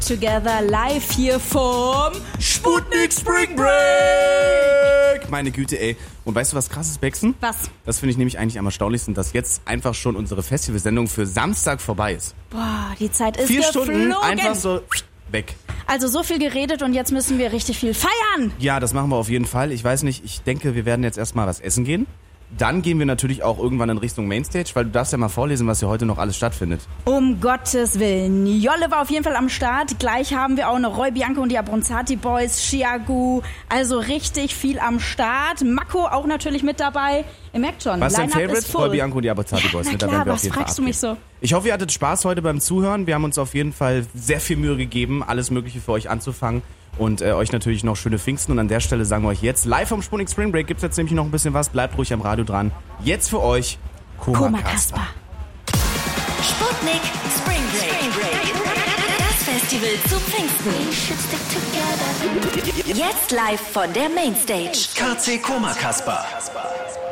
Together live hier vom Sputnik Spring Break! Meine Güte, ey. Und weißt du, was krasses, Bexen? Was? Das finde ich nämlich eigentlich am erstaunlichsten, dass jetzt einfach schon unsere Festivalsendung für Samstag vorbei ist. Boah, die Zeit ist 4 geflogen. Stunden einfach so weg. Also so viel geredet und jetzt müssen wir richtig viel feiern. Ja, das machen wir auf jeden Fall. Ich weiß nicht, ich denke, wir werden jetzt erstmal was essen gehen. Dann gehen wir natürlich auch irgendwann in Richtung Mainstage, weil du darfst ja mal vorlesen, was hier heute noch alles stattfindet. Um Gottes Willen. Jolle war auf jeden Fall am Start. Gleich haben wir auch noch Roy Bianco und die Abronzati Boys, Chiagu. Also richtig viel am Start. Mako auch natürlich mit dabei. Ihr merkt schon, Was ist dein Line-Up Favorite? ist full. Roy Bianco und die Abronzati Boys. Na Da klar, werden wir auf was jeden Fall fragst du mich so? Ich hoffe, ihr hattet Spaß heute beim Zuhören. Wir haben uns auf jeden Fall sehr viel Mühe gegeben, alles Mögliche für euch anzufangen. Und euch natürlich noch schöne Pfingsten. Und an der Stelle sagen wir euch jetzt, live vom Sputnik Spring Break gibt's jetzt nämlich noch ein bisschen was. Bleibt ruhig am Radio dran. Jetzt für euch, Koma Kasper. Sputnik Spring Break. Das Festival zu Pfingsten. Jetzt live von der Mainstage. KC Koma Kasper.